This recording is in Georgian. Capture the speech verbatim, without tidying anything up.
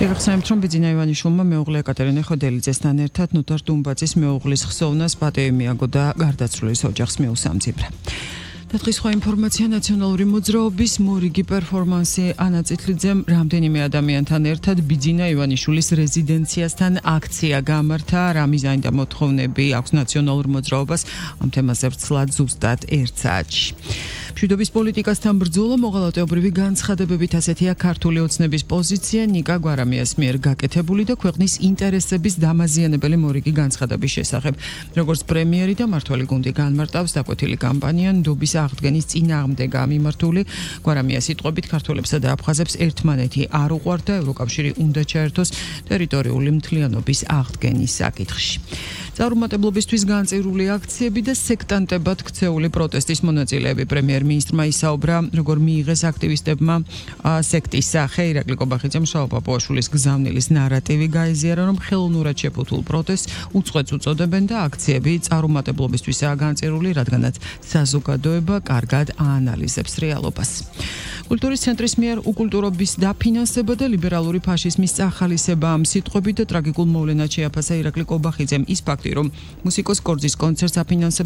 შევახსენებთ, რომ ბიძინა ივანიშვილმა მეუღლე ეკატერინე ხოდელიძესთან ერთად ნოდარ დუმბაძის მეუღლის ხსოვნას პატივი მიაგო და გარდაცვლილის ოჯახს მიუსამძიბრა. Დათხის სხვა ინფორმაცია ნაციონალური მოძრაობის მორიგი პერფორმანსი ანაწითლიძემ რამდენიმე ადამიანთან ერთად ბიძინა ივანიშვილის რეზიდენციასთან აქცია გამართა, რა მიზანი და მოთხოვნები აქვს ნაციონალურ მოძრაობას, ამ თემაზე ვრცლად ზუსტად ერთ საათში. მშვიდობის პოლიტიკასთან ბრძოლა მოღალატეობრივი განცხადებებით ასეთია ქართული ოცნების პოზიცია ნიკა გვარამიას მიერ გაკეთებული და ქვეყნის ინტერესების დამაზიანებელი მორიგი განცხადების შესახებ. როგორც პრემიერი და მართველი გუნდი განმარტავს, დაკვეთილი კამპანია ნდობის აღდგენის წინააღმდეგაა მიმართული. გვარამიას სიტყვებით ქართველებსა და აფხაზებს ერთმანეთი არ უყვართ და ევროკავშირი უნდა ჩაერთოს ტერიტორიული მთლიანობის აღდგენის საკითხში. წარუმატებლობისთვის განწირული აქციები და სექტანტებად ქცეული პროტესტის მონაწილეები პრემიერ-მინისტრმა ისაუბრა, როგორ მიიღეს აქტივისტებმა სექტის სახე. ირაკლი კობახიძემ შალვა პაპუაშვილის გზავნილის ნარატივი გაიზიარა, რომ ხელოვნურად შეფუთულ პროტესტს უწყვეტს უწოდებენ და აქციები წარუმატებლობისთვისაა განწირული, რადგანაც საზოგადოება კარგად აანალიზებს რეალობას. კულტურის ცენტრის მიერ უკულტურობის დაფინანსება და ლიბერალური ფაშიზმის წახალისება ამ სიტყვებით და ტრაგიკულ მოვლენად შეაფასა ირაკლი კობახიძემ ის ფაქტი, რომ მუსიკოს კორძის კონცერტს აფინანსებს